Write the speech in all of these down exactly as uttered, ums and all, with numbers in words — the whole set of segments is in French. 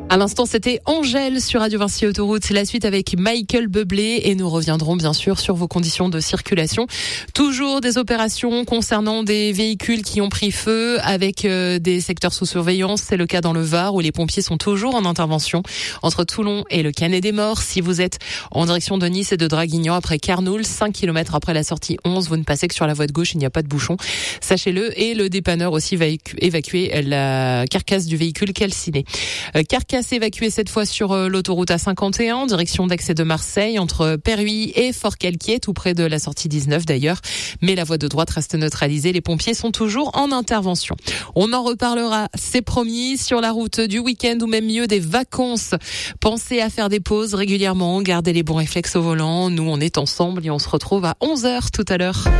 À l'instant, c'était Angèle sur Radio Vinci Autoroute. C'est la suite avec Michael Bublé et nous reviendrons bien sûr sur vos conditions de circulation. Toujours des opérations concernant des véhicules qui ont pris feu avec euh, des secteurs sous surveillance. C'est le cas dans le Var où les pompiers sont toujours en intervention entre Toulon et le Canet des Morts. Si vous êtes en direction de Nice et de Draguignan après Carnoul, cinq kilomètres après la sortie onze, vous ne passez que sur la voie de gauche, il n'y a pas de bouchon. Sachez-le. Et le dépanneur aussi va évacuer la carcasse du véhicule calciné. Euh, carcasse évacué cette fois sur euh, l'autoroute A cinquante et un, direction d'Aix et de Marseille, entre Perruy et Fort-Calquier, tout près de la sortie dix-neuf d'ailleurs. Mais la voie de droite reste neutralisée. Les pompiers sont toujours en intervention. On en reparlera, c'est promis, sur la route du week-end ou même mieux des vacances. Pensez à faire des pauses régulièrement, gardez les bons réflexes au volant. Nous, on est ensemble et on se retrouve à onze heures tout à l'heure.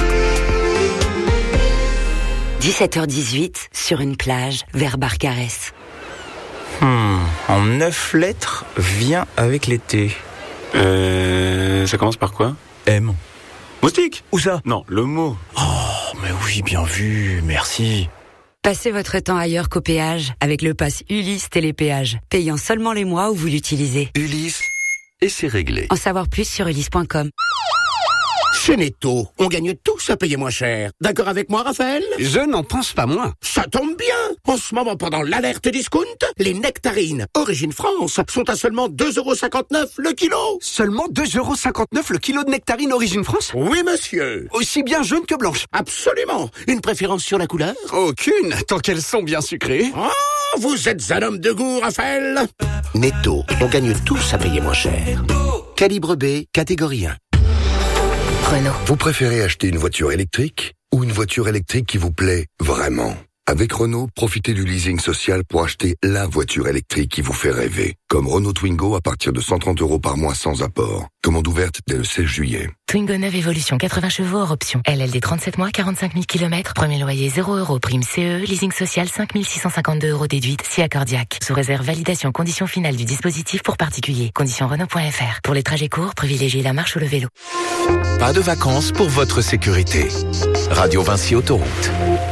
dix-sept heures dix-huit, sur une plage, vers Barcarès. Hmm, en neuf lettres, vient avec l'été. Euh, ça commence par quoi? M. Moustique? Où ça? Non, le mot. Oh, mais oui, bien vu, merci. Passez votre temps ailleurs qu'au péage avec le pass Ulysse Télépéage, payant seulement les mois où vous l'utilisez. Ulysse, et c'est réglé. En savoir plus sur ulysse point com. Chez Netto, on gagne tous à payer moins cher. D'accord avec moi, Raphaël? Je n'en pense pas moins. Ça tombe bien. En ce moment, pendant l'alerte discount, les nectarines Origine France sont à seulement deux euros cinquante-neuf le kilo. Seulement deux euros cinquante-neuf le kilo de nectarines Origine France? Oui, monsieur. Aussi bien jaune que blanche? Absolument. Une préférence sur la couleur? Aucune, tant qu'elles sont bien sucrées. Oh, vous êtes un homme de goût, Raphaël. Netto, on gagne tous à payer moins cher. Calibre B, catégorie un. Renault. Vous préférez acheter une voiture électrique ou une voiture électrique qui vous plaît vraiment? Avec Renault, profitez du leasing social pour acheter la voiture électrique qui vous fait rêver. Comme Renault Twingo à partir de cent trente euros par mois sans apport. Commande ouverte dès le seize juillet. Twingo neuve Evolution, quatre-vingts chevaux hors option. L L D trente-sept mois, quarante-cinq mille kilomètres. Premier loyer zéro euros. Prime C E, leasing social cinq mille six cent cinquante-deux euros déduite, si accordiaque. Sous réserve validation conditions finales du dispositif pour particuliers. Conditions Renault point F R. Pour les trajets courts, privilégiez la marche ou le vélo. Pas de vacances pour votre sécurité. Radio Vinci Autoroute.